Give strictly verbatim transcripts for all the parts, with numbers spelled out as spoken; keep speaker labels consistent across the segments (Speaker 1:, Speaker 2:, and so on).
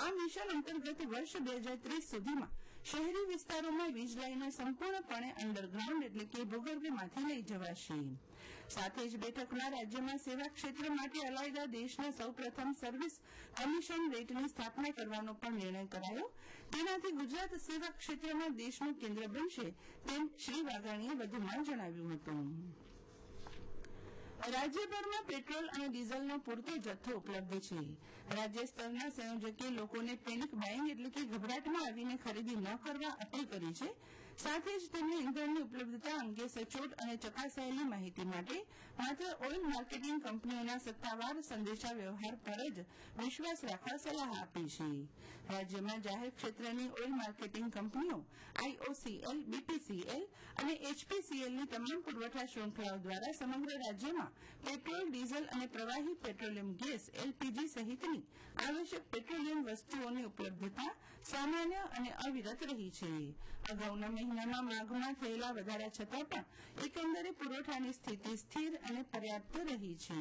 Speaker 1: આ મિશન અંતર્ગત વર્ષ બે હજાર ત્રીસ સુધીમાં શહેરી વિસ્તારોમાં વીજ લાઈનો સંપૂર્ણપણે અંડરગ્રાઉન્ડ એટલે કે ભૂગર્ભમાંથી લઈ જવાશે. સાથે જ બેઠકમાં રાજ્યમાં સેવા ક્ષેત્ર માટે અલાયદા દેશના સૌપ્રથમ સર્વિસ કમિશન રેટની સ્થાપના કરવાનો પણ નિર્ણય કરાયો. તેનાથી ગુજરાત સેવા ક્ષેત્રમાં દેશનું કેન્દ્ર બનશે તેમ શ્રી વાઘાણીએ વધુમાં જણાવ્યું હતું. રાજ્યભરમાં પેટ્રોલ અને ડીઝલનો પૂરતો જથ્થો ઉપલબ્ધ છે. રાજ્ય સ્તરના સંયોજકે લોકોને પેનિક બાઇંગ એટલે કે ગભરાટમાં આવીને ખરીદી ન કરવા અપીલ કરી છે. સાથે જ તેમને ઇંધણની ઉપલબ્ધતા અંગે સચોટ અને ચકાસાયેલી માહિતી માટે માત્ર ઓઇલ માર્કેટિંગ કંપનીઓના સત્તાવાર સંદેશા વ્યવહાર પર જ વિશ્વાસ રાખવા સલાહ આપી છે. રાજ્યમાં જાહેર ક્ષેત્રની ઓઇલ માર્કેટિંગ કંપનીઓ આઈઓસીએલ, બીપીસીએલ અને એચપીસીએલની તમામ પુરવઠા શૃંખલાઓ દ્વારા સમગ્ર રાજ્યમાં પેટ્રોલ, ડીઝલ અને પ્રવાહી પેટ્રોલિયમ ગેસ એલપીજી સહિતની આવશ્યક પેટ્રોલિયમ વસ્તુઓની ઉપલબ્ધતા સામાન્ય અને અવિરત રહી છે. અગાઉના મહિનામાં માંગમાં થયેલા વધારા છતાં પણ એકંદરે પુરવઠાની સ્થિતિ સ્થિર અને પર્યાપ્ત રહી છે.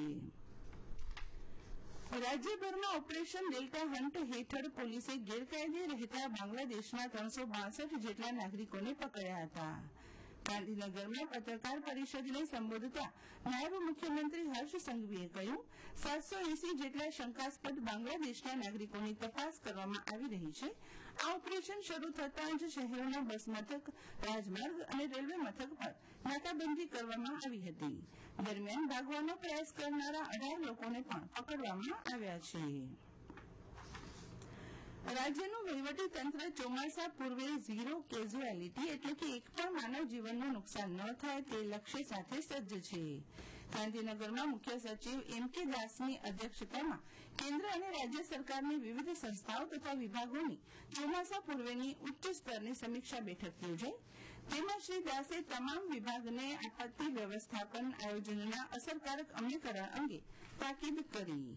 Speaker 1: રાજ્યભરમાં ઓપરેશન ડેલ્ટા હન્ટ હેઠળ પોલીસે ગેરકાયદે રહેતા બાંગ્લાદેશના ત્રણસો બાસઠ જેટલા નાગરિકોને પકડ્યા હતા. ગાંધીનગરમાં પત્રકાર પરિષદને સંબોધતા નાયબ મુખ્યમંત્રી હર્ષ સંઘવીએ કહ્યું, સાતસો એસી જેટલા શંકાસ્પદ બાંગ્લાદેશના નાગરિકોની તપાસ કરવામાં આવી રહી છે. આ ઓપરેશન શરૂ થતાં જ શહેરોના બસ મથક, રાજમાર્ગ અને રેલવે મથક પર નાકાબંધી કરવામાં આવી હતી. દરમિયાન ભાગવાનો પ્રયાસ કરનારા અઢાર લોકોને પણ પકડવામાં આવ્યા છે. રાજ્યનું વહીવટી તંત્ર ચોમાસા પૂર્વે ઝીરો કેઝ્યુઆલિટી એટલે કે એક પણ માનવ જીવનનું નુકસાન ન થાય તે લક્ષ્ય સાથે સજ્જ છે. ગાંધીનગરમાં મુખ્ય સચિવ એમ કે દાસની અધ્યક્ષતામાં કેન્દ્ર અને રાજ્ય સરકારની વિવિધ સંસ્થાઓ તથા વિભાગોની ચોમાસા પૂર્વેની ઉચ્ચ સ્તરની સમીક્ષા બેઠક યોજાઈ. તેમાં શ્રી દાસે તમામ વિભાગને આપત્તિ વ્યવસ્થાપન આયોજનના અસરકારક અમલીકરણ અંગે તાકીદ કરી.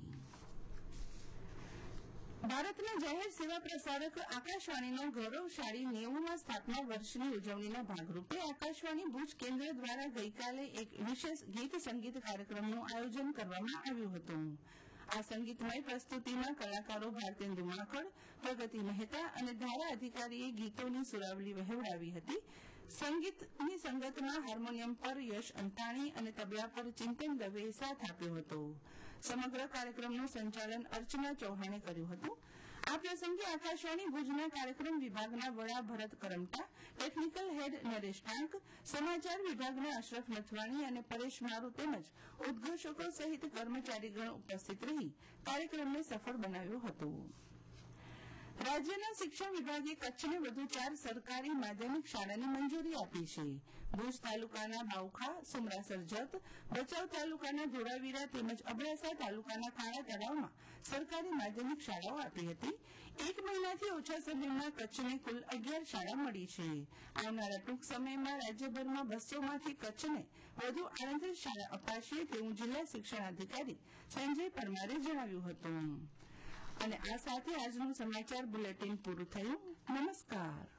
Speaker 1: ભારતના જાહેર સેવા પ્રસારક આકાશવાણીના ગૌરવશાળી નેવુંમા સ્થાપના વર્ષની ઉજવણીના ભાગરૂપે આકાશવાણી ભુજ કેન્દ્ર દ્વારા ગઈકાલે એક વિશેષ ગીત સંગીત કાર્યક્રમનું આયોજન કરવામાં આવ્યું હતું. આ સંગીતમય પ્રસ્તુતિમાં કલાકારો ભારતેન્દુ માકડ, પ્રગતિ મહેતા અને ધારા અધિકારીએ ગીતોની સુરાવલી વહેવડાવી હતી. સંગીતની સંગતમાં હાર્મોનિયમ પર યશ અંતાણી અને તબલા પર ચિંતન દવેએ સાથ આપ્યો હતો. સમગ્ર કાર્યક્રમનું સંચાલન અર્ચના ચૌહાણે કર્યું હતું. આ પ્રસંગે આકાશવાણી ભુજના કાર્યક્રમ વિભાગના વડા ભરત કરમટા, ટેકનિકલ હેડ નરેશ ટાંક, સમાચાર વિભાગના અશરફ નથવાણી અને પરેશ મારુ તેમજ ઉદ્ઘોષકો સહિત કર્મચારીગણ ઉપસ્થિત રહી કાર્યક્રમને સફળ બનાવ્યો હતો. રાજ્યના શિક્ષણ વિભાગે કચ્છને વધુ ચાર સરકારી માધ્યમિક શાળાની મંજૂરી આપી છે. ભુજ તાલુકાના બાવખા, સુમરાસર જત, ભચાઉ તાલુકાના ધોળાવીરા તેમજ અબડાસા તાલુકાના ખાડા તળાવમાં સરકારી માધ્યમિક શાળાઓ આપી હતી. એક મહિનાથી ઓછા સમયમાં કચ્છને કુલ અગિયાર શાળા મળી છે. આવનારા ટૂંક સમયમાં રાજ્યભરમાં બસોમાંથી કચ્છને વધુ આડત્રીસ શાળા અપાશે તેવું જિલ્લા શિક્ષણાધિકારી સંજય પરમારે જણાવ્યું હતું. અને આ સાથે આજનું સમાચાર બુલેટિન પૂરું થયું. નમસ્કાર.